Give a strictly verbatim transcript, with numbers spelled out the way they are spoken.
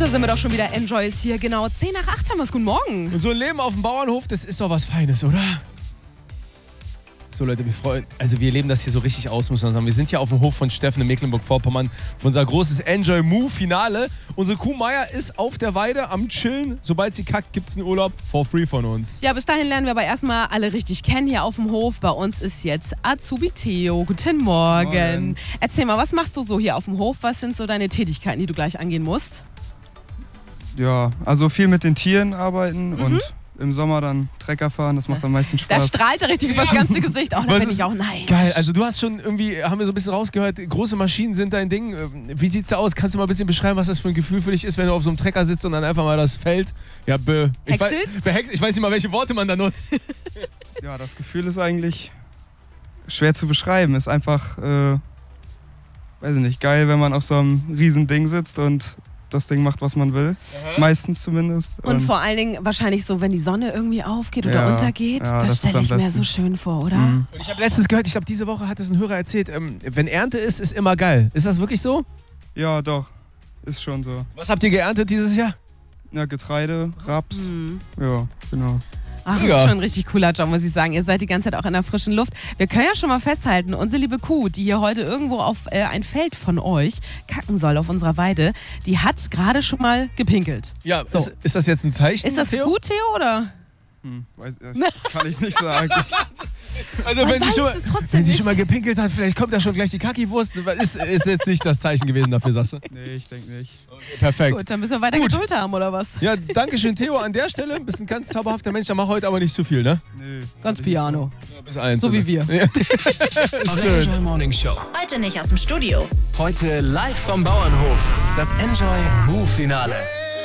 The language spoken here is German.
da sind wir doch schon wieder. Enjoy ist hier, genau. zehn nach acht haben wir es. Guten Morgen. Und so ein Leben auf dem Bauernhof, das ist doch was Feines, oder? So Leute, wir freuen, also wir leben das hier so richtig aus, muss man sagen. Wir sind hier auf dem Hof von Steffen in Mecklenburg-Vorpommern für unser großes Enjoy Move Finale. Unsere Kuh Maya ist auf der Weide am Chillen. Sobald sie kackt, gibt es einen Urlaub for free von uns. Ja, bis dahin lernen wir aber erstmal alle richtig kennen hier auf dem Hof. Bei uns ist jetzt Azubi Theo. Guten Morgen. Morgen. Erzähl mal, was machst du so hier auf dem Hof? Was sind so deine Tätigkeiten, die du gleich angehen musst? Ja, also viel mit den Tieren arbeiten Mhm. und im Sommer dann Trecker fahren, das macht am meisten Da Spaß. strahlt er richtig übers ganze Gesicht. Oh, da Was bin ist- ich auch neidisch. Geil, also du hast schon irgendwie, haben wir so ein bisschen rausgehört, große Maschinen sind dein Ding. Wie sieht's da aus? Kannst du mal ein bisschen beschreiben, was das für ein Gefühl für dich ist, wenn du auf so einem Trecker sitzt und dann einfach mal das Feld, ja, be, ich, weiß, Häckselst? behex, ich weiß nicht mal, welche Worte man da nutzt. Ja, das Gefühl ist eigentlich schwer zu beschreiben. Ist einfach, äh, weiß ich nicht, geil, wenn man auf so einem riesen Ding sitzt und das Ding macht, was man will. Meistens zumindest. Und vor allen Dingen wahrscheinlich so, wenn die Sonne irgendwie aufgeht oder Ja, untergeht. ja, das das stelle ist am ich mir besten. so schön vor, oder? Mhm. Und ich habe letztens gehört, ich glaube, diese Woche hat es ein Hörer erzählt, ähm, wenn Ernte ist, ist immer geil. Ist das wirklich so? Ja, doch. Ist schon so. Was habt ihr geerntet dieses Jahr? Ja, Getreide, Raps. Mhm. Ja, genau. Ach, das Ja. ist schon ein richtig cooler Job, muss ich sagen. Ihr seid die ganze Zeit auch in der frischen Luft. Wir können ja schon mal festhalten, unsere liebe Kuh, die hier heute irgendwo auf äh, ein Feld von euch kacken soll auf unserer Weide, die hat gerade schon mal gepinkelt. Ja, So. ist, ist das jetzt ein Zeichen? Ist das Theo? gut, Theo, oder? Hm, weiß, äh, kann ich nicht sagen. Also Man wenn sie, weiß schon mal, es trotzdem wenn sie nicht. schon mal gepinkelt hat, vielleicht kommt da schon gleich die Kackiwurst. Ist, ist jetzt nicht das Zeichen gewesen dafür, sagst du? Nee, ich denke nicht. Perfekt. Gut, dann müssen wir weiter Gut. Geduld haben, oder was? Ja, danke schön, Theo, an der Stelle. Bist ein ganz zauberhafter Mensch, dann mach heute aber nicht zu viel, ne? Nee. Ganz piano. Ja, bis eins. So wie wir. Ja. Aus der Enjoy Morning Show. Heute nicht aus dem Studio. Heute live vom Bauernhof. Das Enjoy Move Finale.